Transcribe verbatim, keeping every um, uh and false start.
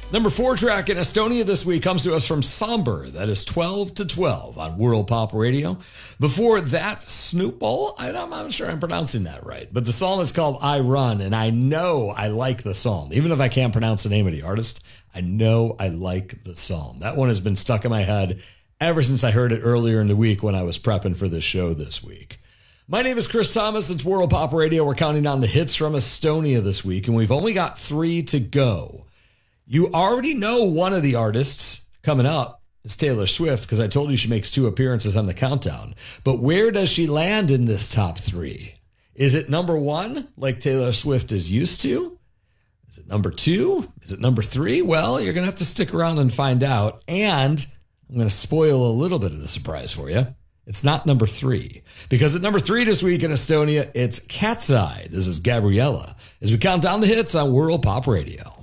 Number four track in Estonia this week comes to us from Somber. That is twelve to twelve on World Pop Radio. Before that, Snoopball. I'm not sure I'm pronouncing that right, but the song is called I Run, and I know I like the song. Even if I can't pronounce the name of the artist, I know I like the song. That one has been stuck in my head ever since I heard it earlier in the week when I was prepping for this show this week. My name is Chris Thomas. It's World Pop Radio. We're counting down the hits from Estonia this week, and we've only got three to go. You already know one of the artists coming up is Taylor Swift, because I told you she makes two appearances on the countdown. But where does she land in this top three? Is it number one, like Taylor Swift is used to? Is it number two? Is it number three? Well, you're going to have to stick around and find out. And I'm going to spoil a little bit of the surprise for you. It's not number three. Because at number three this week in Estonia, it's Cat's Eye. This is Gabriella, as we count down the hits on World Pop Radio.